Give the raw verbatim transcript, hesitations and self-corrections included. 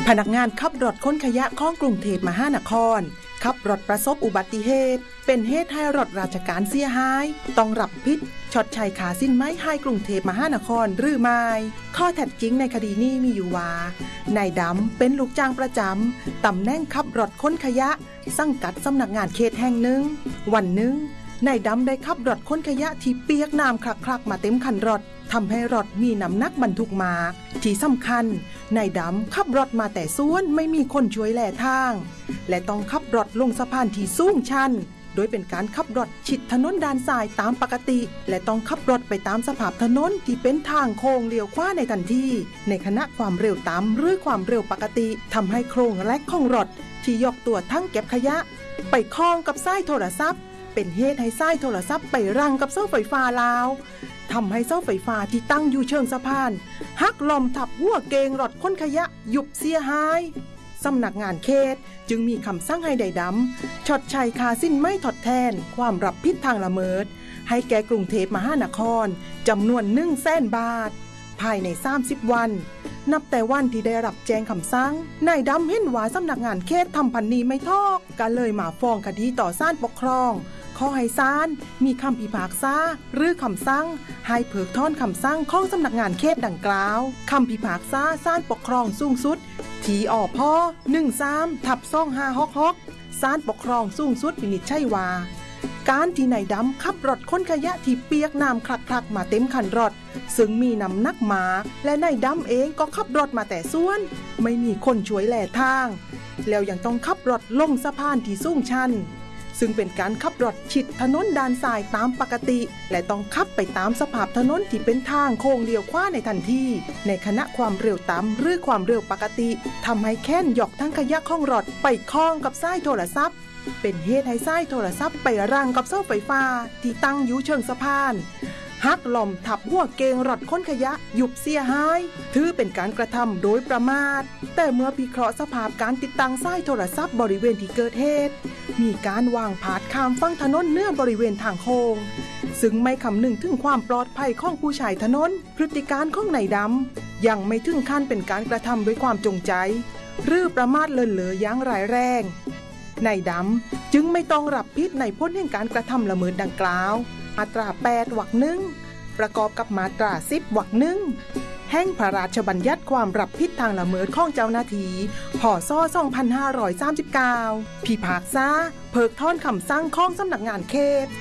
พนักงานขับรถขนขยะของกรุงเทพมหานครขับรถประสบอุบัติเหตุเป็นเหตุให้รถราชการเสียหายต้องรับผิดชดใช้ค่าสินไหมให้กรุงเทพมหานครหรือไม่ข้อเท็จจริงในคดีนี้มีอยู่ว่านายดำเป็นลูกจ้างประจำตำแหน่งขับรถขนขยะสังกัดสำนักงานเขตแห่งหนึ่งวันหนึ่งนายดำได้ขับรถขนขยะที่เปียกน้ำคลักๆมาเต็มคันรถทำให้รถมีน้ำหนักบรรทุกมากที่สำคัญนายดำขับรถมาแต่สวนไม่มีคนช่วยแลทางและต้องขับรถลงสะพานที่สูงชันโดยเป็นการขับรถชิดถนนด้านซ้ายตามปกติและต้องขับรถไปตามสภาพถนนที่เป็นทางโค้งเลี้ยวขวาในทันทีในขณะความเร็วต่ำหรือความเร็วปกติทำให้โครงแรกของรถที่ยกตัวทั้งเก็บขยะไปคล้องกับสายโทรศัพท์เป็นเหตุให้สายโทรศัพท์ไปรั้งกับเสาไฟฟ้าลาวทำให้เสาไฟฟ้าที่ตั้งอยู่เชิงสะพานหักหล่มทับหัวเกงรถขนขยะยุบเสียหายสำนักงานเขตจึงมีคำสั่งให้นายดำชดใช้ค่าสินไหมทดแทนความรับผิดทางละเมิดให้แก่กรุงเทพมหานครจำนวนหนึ่งแสนบาทภายในสามสิบวันนับแต่วันที่ได้รับแจ้งคำสั่งนายดำเห็นว่าสำนักงานเขตทำพันนี้ไม่ทอกก็เลยมาฟ้องคดีต่อศาลปกครองขอให้ศาลมีคำพิพากษาหรือคำสั่งให้เพิกถอนคำสั่งของสำนักงานเขตดังกล่าวคำพิพากษาศาลปกครองสูงสุดที่อพ หนึ่งสามทับสองห้าหกหก ศาลปกครองสูงสุดวินิจฉัยว่าการที่นายดำขับรถขนขยะที่เปียกน้ำคลักๆมาเต็มคันรถซึ่งมีน้ำหนักมากและนายดำเองก็ขับรถมาแต่ส่วนไม่มีคนช่วยแลทางแล้วยังต้องขับรถลงสะพานที่สูงชันซึ่งเป็นการขับรถชิดถนนด้านซ้ายตามปกติและต้องขับไปตามสภาพถนนที่เป็นทางโค้งเลี้ยวขวาในทันทีในขณะความเร็วต่ำหรือความเร็วปกติทำให้แค้นหยอกทั้งขยะของรถไปคล้องกับสายโทรศัพท์เป็นเหตุให้สายโทรศัพท์ไปรั้งกับเสาไฟฟ้าที่ตั้งอยู่เชิงสะพานหักหล่มทับหัวเกงรถขนขยะยุบเสียหายถือเป็นการกระทำโดยประมาทแต่เมื่อพิเคราะห์สภาพการติดตั้งสายโทรศัพท์บริเวณที่เกิดเหตุมีการวางผาดข้ามฝั่งถนนเนื้อบริเวณทางโค้งซึ่งไม่คำนึงถึงความปลอดภัยของผู้ใช้ถนนพฤติการของนายดำยังไม่ถึงขั้นเป็นการกระทำด้วยความจงใจหรือประมาทเลินเล่ออย่างร้ายแรงนายดำจึงไม่ต้องรับผิดในพ้นแห่งการกระทำละเมิดดังกล่าวมาตราแปดวรรคหนึ่งประกอบกับมาตราสิบวรรคหนึ่งแห่งพระราชบัญญัติความรับผิดทางละเมิดของเจ้าหน้าที่พ.ศ. สองพันห้าร้อยสามสิบเก้าพิพากษาเพิกถอนคำสั่งของสำนักงานเขต